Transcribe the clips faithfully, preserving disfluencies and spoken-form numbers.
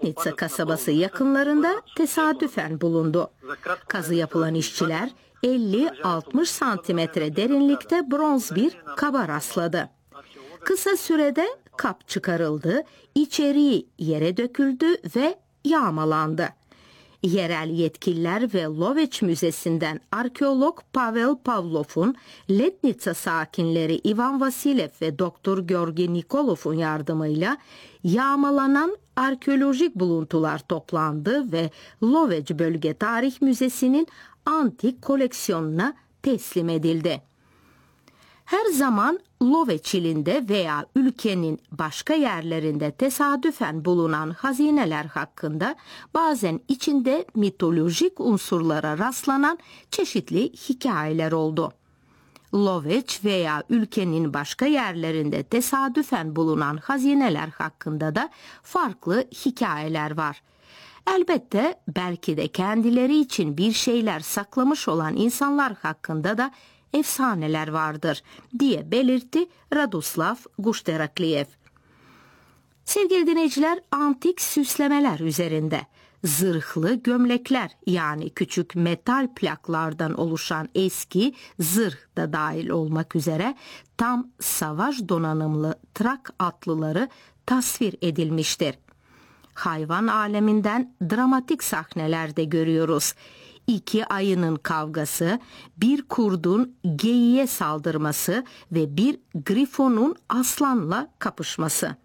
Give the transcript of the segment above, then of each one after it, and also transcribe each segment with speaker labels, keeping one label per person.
Speaker 1: Letnica kasabası yakınlarında tesadüfen bulundu. Kazı yapılan işçiler elli altmış santimetre derinlikte bronz bir kaba rastladı. Kısa sürede kap çıkarıldı, içeriği yere döküldü ve yağmalandı. Yerel yetkililer ve Loveç Müzesi'nden arkeolog Pavel Pavlov'un, Letnica sakinleri Ivan Vasilev ve Doktor Georgi Nikolov'un yardımıyla yağmalanan arkeolojik buluntular toplandı ve Loveç Bölge Tarih Müzesi'nin antik koleksiyonuna teslim edildi. Her zaman Loveç ilinde veya ülkenin başka yerlerinde tesadüfen bulunan hazineler hakkında bazen içinde mitolojik unsurlara rastlanan çeşitli hikayeler oldu. Loveç veya ülkenin başka yerlerinde tesadüfen bulunan hazineler hakkında da farklı hikayeler var. Elbette belki de kendileri için bir şeyler saklamış olan insanlar hakkında da efsaneler vardır diye belirtti Radoslav Gushterikliev. Sevgili dinleyiciler, antik süslemeler üzerinde zırhlı gömlekler yani küçük metal plaklardan oluşan eski zırh da dahil olmak üzere tam savaş donanımlı Trak atlıları tasvir edilmiştir. Hayvan aleminden dramatik sahneler de görüyoruz. İki ayının kavgası, bir kurdun geyiğe saldırması ve bir grifonun aslanla kapışması.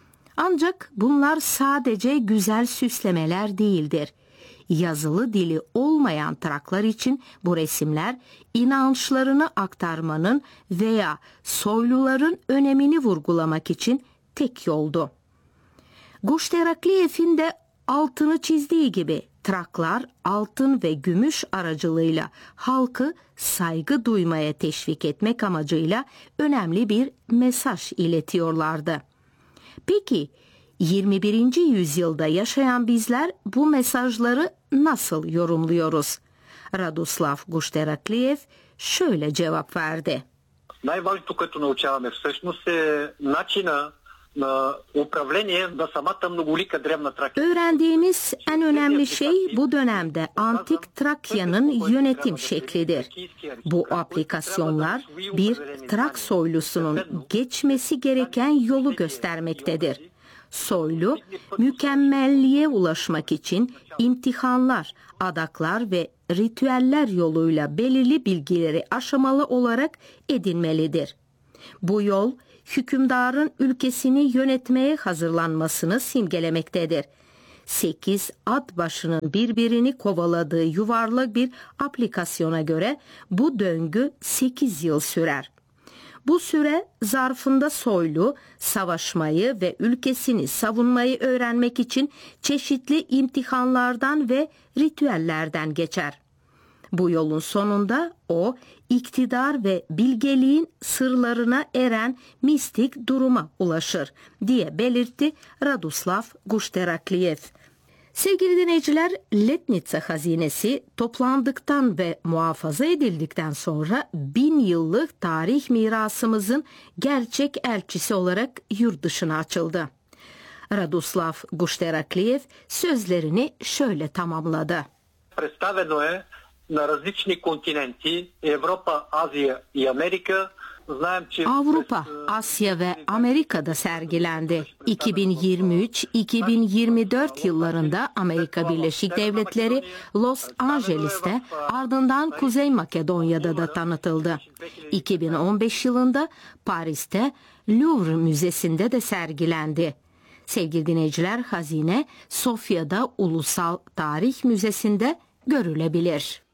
Speaker 1: Ancak bunlar sadece güzel süslemeler değildir. Yazılı dili olmayan Traklar için bu resimler inançlarını aktarmanın veya soyluların önemini vurgulamak için tek yoldu. Gushterikliyev'in de altını çizdiği gibi Traklar altın ve gümüş aracılığıyla halkı saygı duymaya teşvik etmek amacıyla önemli bir mesaj iletiyorlardı. Peki yirmi birinci yüzyılda yaşayan bizler bu mesajları nasıl yorumluyoruz? Radoslav Gushterikliev şöyle cevap verdi.
Speaker 2: Най-важното, което научаваме всъщност е начина на управление на самата многолика древна Тракия.
Speaker 1: Öğrendiğimiz en önemli şey bu dönemde antik Trakya'nın yönetim şeklidir. Bu aplikasyonlar bir Trak soylusunun geçmesi gereken yolu göstermektedir. Soylu, mükemmelliğe ulaşmak için imtihanlar, adaklar ve ritüeller yoluyla belirli bilgileri aşamalı olarak edinmelidir. Bu yol, hükümdarın ülkesini yönetmeye hazırlanmasını simgelemektedir. Sekiz at başının birbirini kovaladığı yuvarlak bir aplikasyona göre bu döngü sekiz yıl sürer. Bu süre zarfında soylu savaşmayı ve ülkesini savunmayı öğrenmek için çeşitli imtihanlardan ve ritüellerden geçer. Bu yolun sonunda o iktidar ve bilgeliğin sırlarına eren mistik duruma ulaşır diye belirtti Radoslav Gushterikliev. Sevgili dinleyiciler, Letnica hazinesi toplandıktan ve muhafaza edildikten sonra bin yıllık tarih mirasımızın gerçek elçisi olarak yurt dışına açıldı. Radoslav Gushterikliev sözlerini şöyle tamamladı.
Speaker 2: Представено е на различни континенти Европа, Азия и Америка.
Speaker 1: Avrupa, Asya ve Amerika'da sergilendi. iki bin yirmi üç iki bin yirmi dört yıllarında Amerika Birleşik Devletleri Los Angeles'te, ardından Kuzey Makedonya'da da tanıtıldı. iki bin on beş yılında Paris'te Louvre Müzesi'nde de sergilendi. Sevgili dinleyiciler, hazine Sofya'da Ulusal Tarih Müzesi'nde görülebilir.